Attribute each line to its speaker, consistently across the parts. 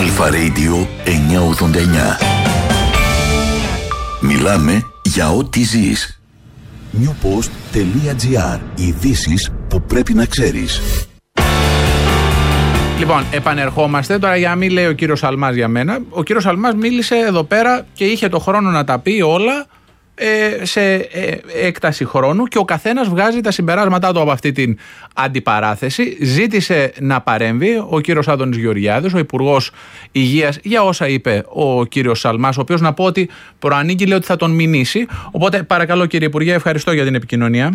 Speaker 1: Αλφα Radio 989. Μιλάμε για ό,τι ζεις. newpost.gr. Ειδήσεις που πρέπει να ξέρεις.
Speaker 2: Λοιπόν, επανερχόμαστε τώρα για να μην λέει ο κύριος Σαλμάς για μένα. Ο κύριος Σαλμάς μίλησε εδώ πέρα και είχε το χρόνο να τα πει όλα σε έκταση χρόνου και ο καθένας βγάζει τα συμπεράσματά του από αυτή την αντιπαράθεση. Ζήτησε να παρέμβει ο κύριος Άδωνης Γεωργιάδης, ο Υπουργός Υγείας, για όσα είπε ο κύριος Σαλμάς, ο οποίος, να πω ότι προανήγγειλε ότι θα τον μηνύσει. Οπότε παρακαλώ κύριε Υπουργέ, ευχαριστώ για την επικοινωνία.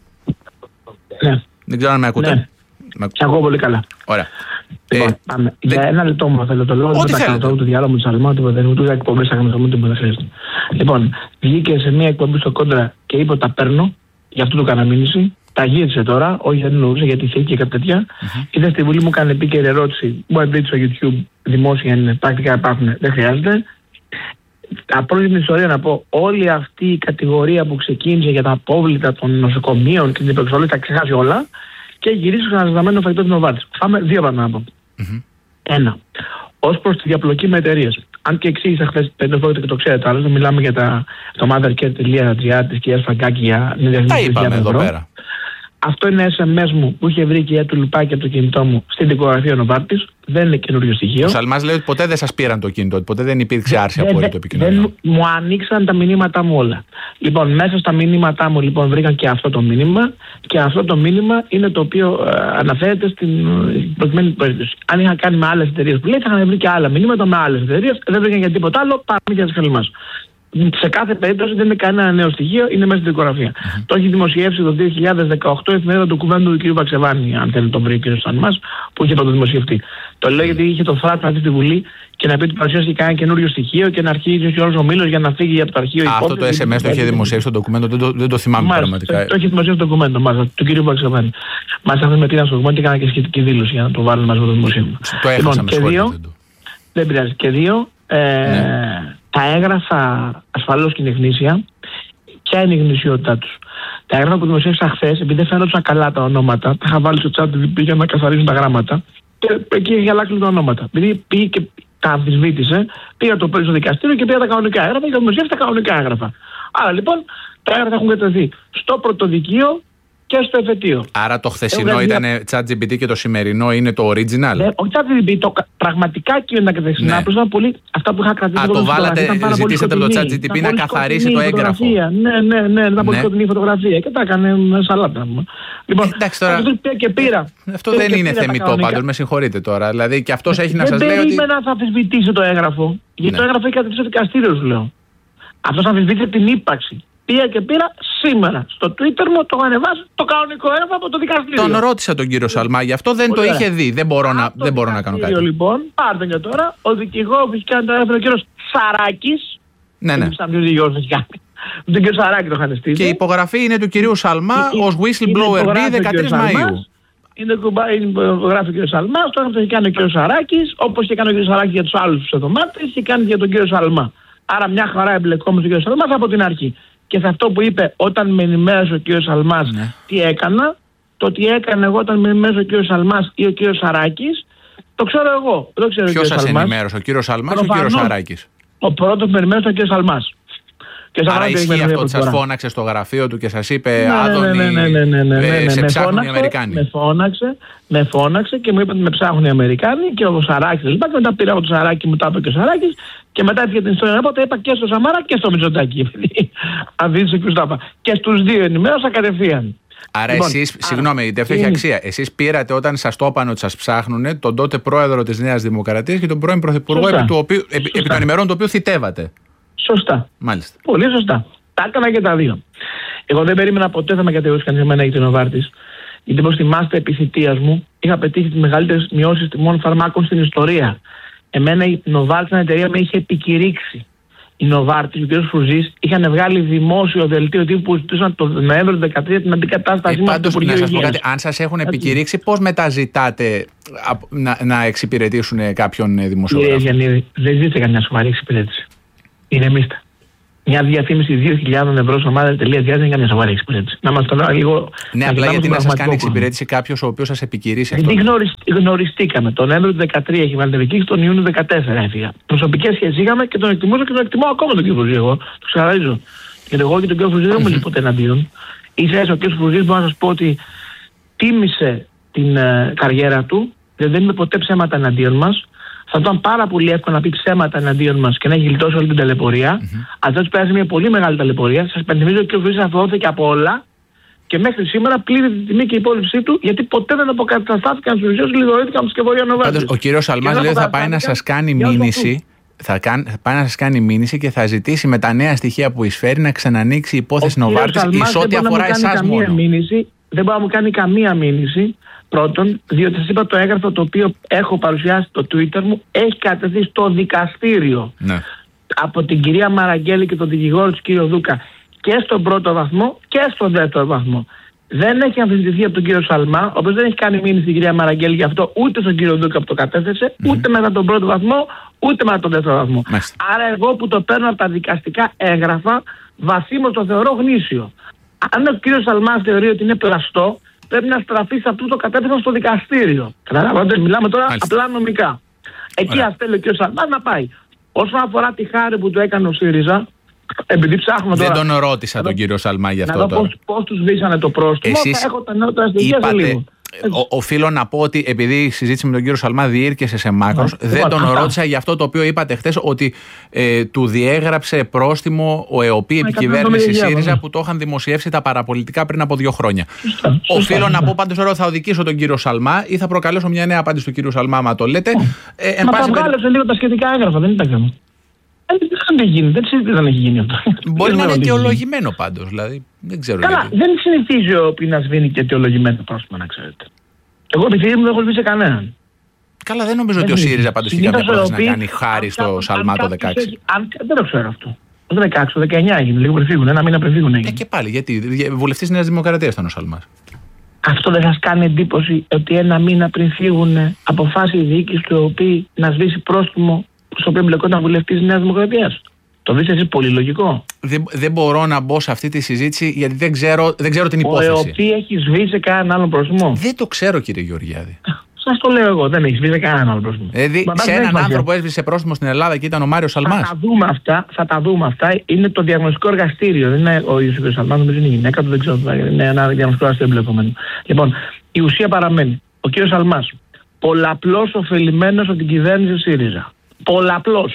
Speaker 3: Ναι.
Speaker 2: Δεν ξέρω αν με ακούτε.
Speaker 3: Ναι. Σε ακούω πολύ καλά.
Speaker 2: Ωραία.
Speaker 3: Λοιπόν, για ένα λεπτό μου θέλω το λόγο.
Speaker 2: Ό,τι θέλετε.
Speaker 3: Το διάλογο με τον Σαλμά, ούτε εκπομπή θα κάνουμε ούτε δεν χρειάζεται. Λοιπόν, βγήκε σε μια εκπομπή στο Κόντρα και είπε ότι τα παίρνω, γι' αυτό του έκανα μήνυση. Τα γύρισε τώρα, όχι δεν εννοούσε γιατί είχε και κάτι τέτοια. Είδε στη Βουλή μου κάνει επίκαιρη ερώτηση. Μπορεί να δείτε στο YouTube δημόσια, είναι πρακτικά υπάρχουν, δεν χρειάζεται. Απλώ την ιστορία να πω, όλη αυτή η κατηγορία που ξεκίνησε για τα απόβλητα των νοσοκομείων και την υπεξολή τα ξεχάσει όλα και γυρίσει στο αναζητημένο φαγητό τη Νοβάρτης. Πάμε δύο πράγματα να πω. Ένα, ως προς τη διαπλοκή με εταιρείες. Αν και εξήγησα χθες, δεν το και το ξέρετε, άλλωστε μιλάμε για το mothercare.gr της κυρίας Φραγκάκη για 9.000
Speaker 2: Τα είπαμε εδώ πέρα.
Speaker 3: Αυτό είναι SMS μου που είχε βρει και η του Λουπάκη από το κινητό μου στην δικογραφία Νοβάρτης. Δεν είναι καινούριο στοιχείο.
Speaker 2: Ο Σαλμάς λέει ότι ποτέ δεν σας πήραν το κινητό, ότι ποτέ δεν υπήρξε άρση απόλυτο επικοινωνία.
Speaker 3: Μου ανοίξαν τα μηνύματά μου όλα. Λοιπόν, μέσα στα μηνύματά μου βρήκαν και αυτό το μήνυμα και αυτό το μήνυμα είναι το οποίο αναφέρεται στην προκειμένη περίπτωση. Αν είχαν κάνει με άλλες εταιρείες που λέει, θα είχαν βρει και άλλα μηνύματα με άλλες εταιρείες, δεν βρήκαν για τίποτα άλλο, πάμε για τις Σαλμάς. Σε κάθε περίπτωση δεν είναι κανένα νέο στοιχείο, είναι μέσα στην δικογραφία. Το έχει δημοσιεύσει το 2018 η εφημερίδα του κουβέντου του κ. Βαξεβάνη, αν θέλει να τον βρει ο κ. Σαλμάς, που είχε το δημοσιευτεί. Το λέω γιατί είχε το θράσο να έρθει στη Βουλή και να πει ότι παρουσιάζει κανένα καινούριο στοιχείο και να αρχίσει όλο ο μήλος για να φύγει από το αρχείο.
Speaker 2: Αυτό το SMS το είχε δημοσιεύσει στο ντοκουμέντο, δεν το θυμάμαι πραγματικά.
Speaker 3: Το είχε δημοσιεύσει το ντοκουμέντο του κ. Βαξεβάνη. Μα έφερε με τίνα στο ντοκουμέντο και έκανα και σχετική δήλωση για να το βάλουμε μαζί με το δημοσίευμα.
Speaker 2: Το έχασα με σχόλια.
Speaker 3: Δεν πειράζει. Και δύο. Τα έγγραφα ασφαλώς και είναι γνήσια. Ποια είναι η γνησιότητά τους? Τα έγγραφα που δημοσίευσα χθες, επειδή δεν φαίνονταν καλά τα ονόματα, τα είχα βάλει στο chat για να καθαρίζουν τα γράμματα και εκεί είχε αλλάξει τα ονόματα. Επειδή πήγε και τα αμφισβήτησε, πήγα το πέρυσι στο δικαστήριο και πήγα τα κανονικά έγγραφα και δημοσίευσα τα κανονικά έγγραφα. Άρα λοιπόν τα έγγραφα έχουν κατευθεί στο πρωτοδικείο και στο εφετείο.
Speaker 2: Άρα το χθεσινό ήταν ChatGPT και το σημερινό είναι το original.
Speaker 3: Ναι, ο ChatGPT, το πραγματικά κείμενα και τα χθεσινά, απλώς ήταν πολύ αυτά που είχα κρατήσει.
Speaker 2: Το βάλατε, ζητήσατε από το ChatGPT να καθαρίσει το έγγραφο.
Speaker 3: Ναι, ήταν πολύ σκοτεινή φωτογραφία και τα έκανε σαλάτα. Λοιπόν,
Speaker 2: εντάξει, τώρα,
Speaker 3: και πήρα.
Speaker 2: Αυτό δεν είναι θεμιτό πάντως, με συγχωρείτε τώρα. Δηλαδή και αυτός έχει να σας λέει ότι.
Speaker 3: Δεν περίμενα να θα αμφισβητήσει το έγγραφο. Γιατί το έγγραφο έχει κατευθύνει στο δικαστήριο, σου λέω. Αυτός αμφισβήτησε την ύπαρξη. Πήγα και πήρα σήμερα στο Twitter μου, το έχω ανεβάσει το κανονικό έγγραφο από το δικαστήριο.
Speaker 2: Τον ρώτησα τον κύριο Σαλμά, γι' αυτό δεν το είχε δει. Δεν μπορώ να κάνω κάτι.
Speaker 3: Λοιπόν, πάρτε και τώρα, ο δικηγόρος που έχει κάνει το έγγραφο, ο κύριος Σαράκης.
Speaker 2: Ναι.
Speaker 3: Τον κύριο Σαράκη το είχαν στείλει.
Speaker 2: Και η υπογραφή είναι του κυρίου Σαλμά ως whistleblower B 13 Μαΐου.
Speaker 3: Είναι υπογράφει ο κύριος Σαλμάς, το έγγραφο έχει κάνει ο κύριος Σαράκης, όπως και κάνει ο κύριος Σαράκης για τους άλλους ψευδομάτες, και κάνει για τον κύριο Σαλμά. Άρα μια χαρά εμπλεκόμαστε ο κύριος Σαλμάς από την αρχή. Και σε αυτό που είπε όταν με ενημέρωσε ο κύριος Σαλμάς τι έκανα, το τι έκανε εγώ όταν με ενημέρωσε ο κύριος Σαλμάς ή ο κύριος Σαράκης, το ξέρω εγώ.
Speaker 2: Ποιος σας ενημέρωσε, ο κύριος Σαλμάς ή ο κύριος Σαράκης?
Speaker 3: Ο πρώτος με ενημέρωσε ο κύριος Σαλμάς.
Speaker 2: Άρα ισχύει αυτό ότι σας φώναξε στο γραφείο του και σας είπε Άδωνη, σε ψάχνουν οι Αμερικάνοι?
Speaker 3: Με φώναξε και μου είπε ότι με ψάχνουν οι Αμερικάνοι και ο Σαράκης λοιπά. Και μετά πήρα από το Σαράκη, μου τα είπε και ο Σαράκης και μετά έφυγε την ιστορία. Οπότε είπα και στο Σαμάρα και στο Μητσοτάκη. Αν δείτε ποιος τα είπα. Και στους δύο ενημέρωσα κατευθείαν.
Speaker 2: Άρα λοιπόν, εσείς, συγγνώμη, γιατί αυτό έχει αξία. Εσείς πήρατε όταν σας το είπαν ότι σας ψάχνουνε τον τότε πρόεδρο της Νέας Δημοκρατίας και τον πρώην πρωθυπουργό επί των ημερών του οποίου θητεύατε.
Speaker 3: Σωστά.
Speaker 2: Μάλιστα.
Speaker 3: Πολύ σωστά. Τα έκανα και τα δύο. Εγώ δεν περίμενα ποτέ θα με κατηγορήσει κανείς εμένα για την Νοβάρτης. Γιατί όπως θυμάστε, επί θητείας μου είχα πετύχει τις μεγαλύτερες μειώσεις τιμών φαρμάκων στην ιστορία. Εμένα η Νοβάρτης, μια εταιρεία, με είχε επικηρύξει. Η Νοβάρτης, ο κ. Φρουζής, είχαν βγάλει δημόσιο δελτίο τύπου που ζητούσαν το Νοέμβριο του 2013 την αντικατάστασή μας.
Speaker 2: Πάντως, να σας πω κάτι, αν σας έχουν επικηρύξει, πώς μετά ζητάτε να εξυπηρετήσουν κάποιον δημοσιογράφο?
Speaker 3: Κύριε Γιαννίδη, δεν ζήτησε καμιά σοβαρή εξυπηρέτηση. Ηρεμήστε. Μια διαφήμιση 2.000 ευρώ στο Mother.gr δεν είναι καμιά σοβαρή εξυπηρέτηση. Να μας τώρα λίγο.
Speaker 2: Ναι, απλά γιατί να σας κάνει εξυπηρέτηση κάποιος ο οποίος σας επικηρύσει αυτό.
Speaker 3: Γιατί γνωριστήκαμε. Τον Νοέμβριο του 2013 έχει βάλει την επικήρυξη, τον Ιούνιο του 2014 έφυγα. Προσωπικές σχέσεις είχαμε και τον εκτιμούσα και τον εκτιμώ ακόμα τον κύριο Φρουζή. Εγώ το ξαναρίζω. Γιατί εγώ και τον κύριο Φρουζή δεν ήμουν ποτέ εναντίον. Ίσα-ίσα ο κύριος Φρουζής μπορώ να σας πω ότι τίμησε την καριέρα του, δεν είπε ποτέ ψέματα εναντίον μας. Θα ήταν πάρα πολύ εύκολο να πει ψέματα εναντίον μας και να έχει γλιτώσει όλη την ταλαιπωρία. Αυτό πέρασε μια πολύ μεγάλη ταλαιπωρία. Σας υπενθυμίζω ότι ο κ. Φρουζής αθωώθηκε από όλα και μέχρι σήμερα πλήρη τη τιμή και η υπόλοιψή του, γιατί ποτέ δεν αποκαταστάθηκαν στους ουσιαίους, λιδωρήθηκαν τους και Βορειοανοβάτες.
Speaker 2: Ο κ. Σαλμάς λέει ότι θα πάει να σας κάνει μήνυση. Θα πάει να σας κάνει μήνυση και θα ζητήσει με τα νέα στοιχεία που εισφέρει να ξανανοίξει η υπόθεση Νοβάρτης εις ό,τι αφορά εσάς μόνο.
Speaker 3: Δεν μπορεί να μου κάνει καμία μήνυση. Πρώτον, διότι σας είπα το έγγραφο το οποίο έχω παρουσιάσει στο Twitter μου έχει κατευθεί στο δικαστήριο.
Speaker 2: Ναι.
Speaker 3: Από την κυρία Μαραγκέλη και τον δικηγόρο του κύριο Δούκα και στον πρώτο βαθμό και στον δεύτερο βαθμό. Δεν έχει αμφισβητηθεί από τον κύριο Σαλμά, όπως δεν έχει κάνει μήνυση την κυρία Μαραγκέλη γι' αυτό ούτε στον κύριο Δούκα που το κατέθεσε, ούτε μετά τον πρώτο βαθμό, ούτε μετά τον δεύτερο βαθμό. Άρα εγώ που το παίρνω από τα δικαστικά έγγραφα, βαθύμως το θεωρώ γνήσιο. Αν ο κύριος Σαλμάς θεωρεί ότι είναι πλαστό, πρέπει να στραφεί σε αυτό το κατέθεσαν στο δικαστήριο. Καταλαβαίνετε, μιλάμε τώρα απλά νομικά. Εκεί ας θέλει ο κ. Σαλμάς να πάει. Όσον αφορά τη χάρη που του έκανε ο ΣΥΡΙΖΑ, επειδή ψάχνουμε τώρα.
Speaker 2: Δεν τον ρώτησα τον κύριο Σαλμά γι' αυτό.
Speaker 3: Να δω πώς τους βήσανε το πρόστιμο.
Speaker 2: Εσείς
Speaker 3: θα έχω τα νεότερα στοιχεία σε λίγο.
Speaker 2: Οφείλω να πω ότι επειδή η συζήτηση με τον κύριο Σαλμά διήρκεσε σε μάκρος, δεν τον ρώτησα για αυτό το οποίο είπατε χθες, ότι του διέγραψε πρόστιμο ο ΕΟΠΗ επικυβέρνηση ΣΥΡΙΖΑ που το είχαν δημοσιεύσει τα παραπολιτικά πριν από 2 χρόνια. Οφείλω να πω πάντως τώρα θα οδηγήσω τον κύριο Σαλμά ή θα προκαλέσω μια νέα απάντηση του κύριου Σαλμά, άμα το λέτε.
Speaker 3: Μα τα βγάλεψε λίγο τα σχετικά έγγραφα, δεν ήταν θέμα. Δεν συζητείται να έχει γίνει αυτό.
Speaker 2: Μπορεί να είναι αιτιολογημένο πάντως. Δηλαδή, δεν ξέρω.
Speaker 3: Καλά,
Speaker 2: γιατί.
Speaker 3: δεν συνηθίζει ο ΕΟΠΗ να σβήνει και αιτιολογημένο πρόστιμο, να ξέρετε. Εγώ επιθυμώ δεν έχω σβήσει κανέναν.
Speaker 2: Καλά, δεν νομίζω ότι ο ΣΥΡΙΖΑ πάντως είχε κάποια πρόθεση να κάνει χάρη στο Σαλμά το 16.
Speaker 3: Δεν το ξέρω αυτό. Το 16, το 19 έγινε, λίγο πριν φύγουν, ένα μήνα πριν φύγουν έγινε.
Speaker 2: Και πάλι, γιατί βουλευτής Νέας Δημοκρατίας ήταν ο Σαλμάς.
Speaker 3: Αυτό δεν σας κάνει εντύπωση ότι ένα μήνα πριν φύγουν αποφάσισε η διοίκηση του ΕΟΠΗ να σβήσει πρόστιμο στο οποίο μπλεκόταν βουλευτής Νέας Δημοκρατίας? Το δεις εσύ πολύ λογικό?
Speaker 2: Δεν μπορώ να μπω σε αυτή τη συζήτηση γιατί δεν ξέρω την υπόθεση.
Speaker 3: Ο ΕΟΠΗ έχει σβήσει κανέναν άλλο πρόστιμο?
Speaker 2: Δεν το ξέρω, κύριε Γεωργιάδη.
Speaker 3: Σας το λέω εγώ, δεν έχει σβήσει κανέναν άλλο πρόστιμο.
Speaker 2: Δηλαδή σε έναν άνθρωπο που έσβησε πρόστιμο στην Ελλάδα και ήταν ο Μάριος Σαλμάς.
Speaker 3: Θα τα δούμε αυτά. Είναι το διαγνωστικό εργαστήριο. Δεν είναι ο ίδιος ο Σαλμάς, νομίζω είναι η γυναίκα του, δεν ξέρω. Είναι ένα διαγνωστικό εργαστήριο εμπλεκομένο. Λοιπόν, η ουσία παραμένει. Ο κύριος Σαλμάς, πολλαπλώς ωφελημένος από την κυβέρνηση ΣΥΡΙΖΑ. Πολλαπλώς.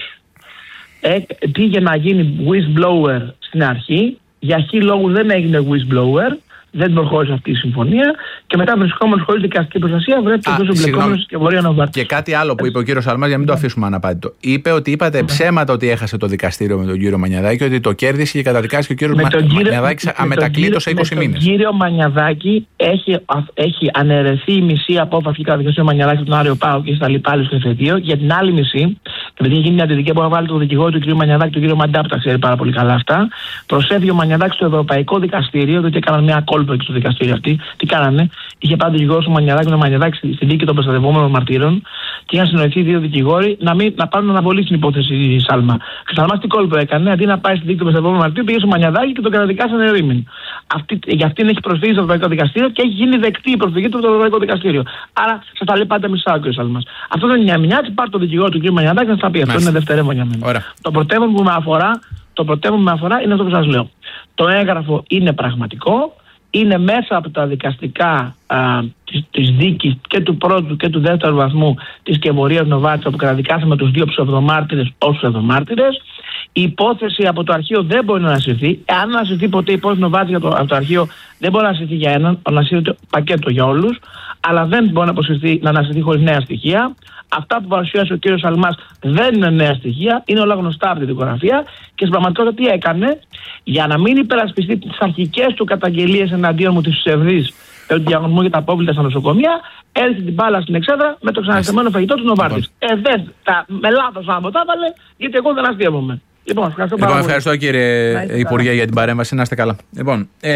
Speaker 3: Πήγε να γίνει whistleblower στην αρχή, για χι λόγου δεν έγινε whistleblower, δεν προχώρησε αυτή η συμφωνία και μετά βρισκόμενος χωρίς δικαστική προστασία βρέθηκε τόσο εμπλεκόμενος και Βορειοανοβάρτης.
Speaker 2: Και κάτι άλλο που είπε ο κύριος Σαλμάς, για να μην το αφήσουμε αναπάντητο. Είπε ότι είπατε ψέματα ότι έχασε το δικαστήριο με τον κύριο Μανιαδάκη, ότι το κέρδισε και καταδικάσει και ο κύριος Μανιαδάκης αμετακλείτο σε 20 μήνες.
Speaker 3: Με τον κύριο Μανιαδάκη έχει αναιρεθεί η μισή απόφαση και καταδικαστεί ο Μανιαδάκης από τον Άριο Πάο και στα λοιπά στο εφετείο. Για την άλλη μισή, επειδή έχει γίνει μια αντιδικία που βάλει το δικηγόρο του κ. Μανιαδάκη, τον κ. Μαντάπ, τα ξέρει πάρα πολύ καλά αυτά. Προσέφηκε ο Μανιαδάκης στο Ευρωπαϊκό Δικαστήριο, διότι έκαναν μια κόλπο εκεί στο δικαστήριο αυτή. Τι κάνανε? Είχε πάει ο δικηγόρος του Μανιαδάκη, ο Μανιαδάκη στη δίκη των προστατευόμενων μαρτύρων και είχαν συνοηθεί 2 δικηγόροι να πάρουν αναβολή στην υπόθεση Σάλμα. Και ο Σαλμάς τι κόλπο έκανε? Αντί να πάει στη δίκη των προστατευόμενων μαρτύρων, πήγε στο Μανιαδάκη και τον καταδικάσανε ερήμην. Για αυτήν έχει προσφύγει στο Ευρωπαϊκό Δικαστήριο και έχει γίνει δεκτή η προσφυγή του στο Ευρωπαϊκό Δικαστήριο. Άρα σας τα λέει πάντα μισά ο κ. Σαλμάς. Αυτό δεν είναι μια μηνιάτση, πάρει το δικηγόρο του κ. Μανιαδάκη να στα πει. Αυτό είναι δευτερεύον για μένα. Το πρωτεύον που με αφορά είναι αυτό που σας λέω. Το έγγραφο είναι πραγματικό, είναι μέσα από τα δικαστικά της δίκης και του πρώτου και του δεύτερου βαθμού της Κεβορίας Νοβάρτης, που καταδικάσαμε τους 2 ψευδομάρτυρες ως ψευδομάρτυρες. Η υπόθεση από το αρχείο δεν μπορεί να ανασυρθεί. Αν ανασυρθεί ποτέ η υπόθεση Νοβάρτης από το αρχείο, δεν μπορεί να ανασυρθεί για έναν, ανασυρθεί πακέτο για όλους, αλλά δεν μπορεί να ανασυρθεί χωρίς νέα στοιχεία. Αυτά που παρουσίασε ο κύριος Σαλμάς δεν είναι νέα στοιχεία, είναι όλα γνωστά από τη δικογραφία και στην πραγματικότητα τι έκανε? Για να μην υπερασπιστεί τις αρχικές του καταγγελίες εναντίον μου, τις ψευδείς, του διαγωνισμού για τα απόβλητα στα νοσοκομεία, έριξε την μπάλα στην εξέδρα με το ξαναστεμένο φαγητό του Νοβάρτης. Με λάθος άμα το έβαλε, γιατί εγώ δεν αστείευομαι. Λοιπόν, ευχαριστώ κύριε Υπουργέ για την παρέμβαση. Να είστε καλά. Λοιπόν,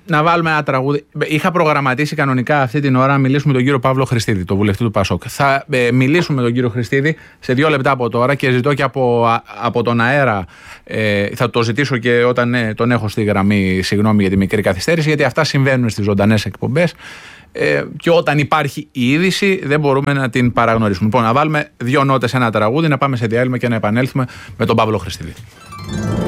Speaker 2: να βάλουμε ένα τραγούδι. Είχα προγραμματίσει κανονικά αυτή την ώρα να μιλήσουμε με τον κύριο Παύλο Χριστίδη, τον βουλευτή του ΠΑΣΟΚ. Θα μιλήσουμε με τον κύριο Χριστίδη σε 2 λεπτά από τώρα και ζητώ και από τον αέρα. Θα το ζητήσω και όταν τον έχω στη γραμμή, συγγνώμη για τη μικρή καθυστέρηση, γιατί αυτά συμβαίνουν στις ζωντανές εκπομπές. Και όταν υπάρχει η είδηση, δεν μπορούμε να την παραγνωρίσουμε. Λοιπόν, να βάλουμε 2 νότες, ένα τραγούδι, να πάμε σε διάλειμμα και να επανέλθουμε με τον Παύλο Χριστίδη.